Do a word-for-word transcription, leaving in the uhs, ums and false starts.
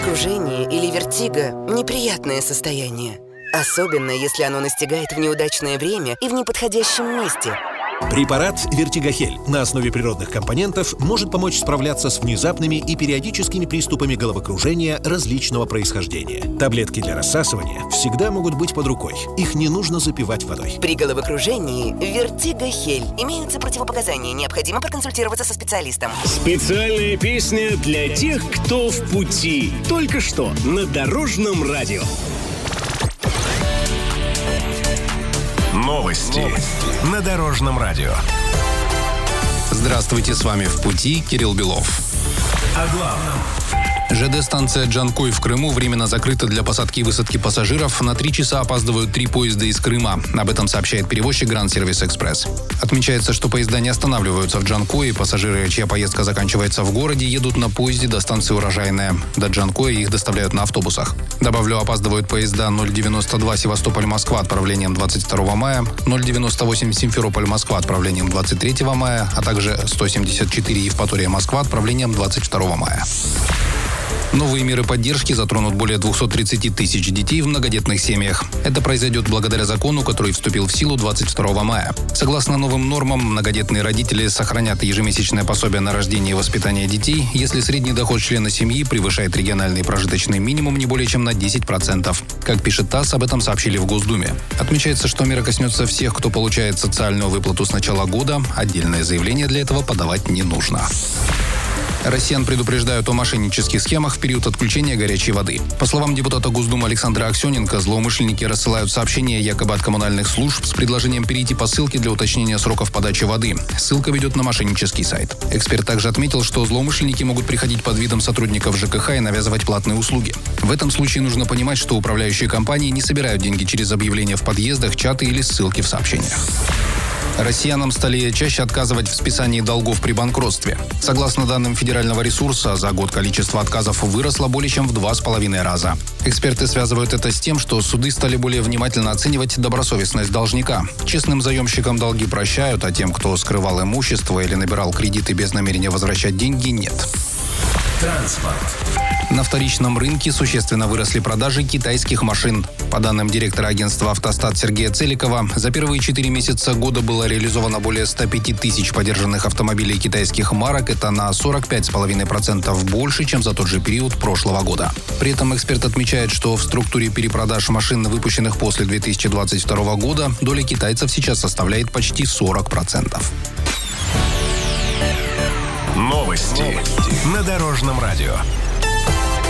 Головокружение или вертиго – неприятное состояние. Особенно, если оно настигает в неудачное время и в неподходящем месте. Препарат «Вертигохель» на основе природных компонентов может помочь справляться с внезапными и периодическими приступами головокружения различного происхождения. Таблетки для рассасывания всегда могут быть под рукой. Их не нужно запивать водой. При головокружении «Вертигохель» имеются противопоказания. Необходимо проконсультироваться со специалистом. Специальная песня для тех, кто в пути. Только что на Дорожном радио. Новости на Дорожном радио. Здравствуйте, с вами «В пути» Кирилл Белов. О главном. ЖД-станция Джанкой в Крыму временно закрыта для посадки и высадки пассажиров. На три часа опаздывают три поезда из Крыма. Об этом сообщает перевозчик Grand Service Express. Отмечается, что поезда не останавливаются в Джанкое. Пассажиры, чья поездка заканчивается в городе, едут на поезде до станции Урожайная. До Джанкоя их доставляют на автобусах. Добавлю, опаздывают поезда ноль девяносто два Севастополь-Москва отправлением двадцать второго мая, ноль девяносто восемь Симферополь-Москва отправлением двадцать третьего мая, а также сто семьдесят четыре Евпатория-Москва отправлением двадцать второго мая. Новые меры поддержки затронут более двухсот тридцати тысяч детей в многодетных семьях. Это произойдет благодаря закону, который вступил в силу двадцать второго мая. Согласно новым нормам, многодетные родители сохранят ежемесячное пособие на рождение и воспитание детей, если средний доход члена семьи превышает региональный прожиточный минимум не более чем на десять процентов. Как пишет ТАСС, об этом сообщили в Госдуме. Отмечается, что мера коснется всех, кто получает социальную выплату с начала года. Отдельное заявление для этого подавать не нужно. Россиян предупреждают о мошеннических схемах в период отключения горячей воды. По словам депутата Госдумы Александра Аксененко, злоумышленники рассылают сообщения якобы от коммунальных служб с предложением перейти по ссылке для уточнения сроков подачи воды. Ссылка ведет на мошеннический сайт. Эксперт также отметил, что злоумышленники могут приходить под видом сотрудников ЖКХ и навязывать платные услуги. В этом случае нужно понимать, что управляющие компании не собирают деньги через объявления в подъездах, чаты или ссылки в сообщениях. Россиянам стали чаще отказывать в списании долгов при банкротстве. Согласно данным федерального ресурса, за год количество отказов выросло более чем в два с половиной раза. Эксперты связывают это с тем, что суды стали более внимательно оценивать добросовестность должника. Честным заемщикам долги прощают, а тем, кто скрывал имущество или набирал кредиты без намерения возвращать деньги, нет. Транспорт. На вторичном рынке существенно выросли продажи китайских машин. По данным директора агентства «Автостат» Сергея Целикова, за первые четыре месяца года было реализовано более ста пяти тысяч подержанных автомобилей китайских марок. Это на сорок пять целых пять десятых процента больше, чем за тот же период прошлого года. При этом эксперт отмечает, что в структуре перепродаж машин, выпущенных после две тысячи двадцать второго года, доля китайцев сейчас составляет почти сорок процентов. Новости на Дорожном радио.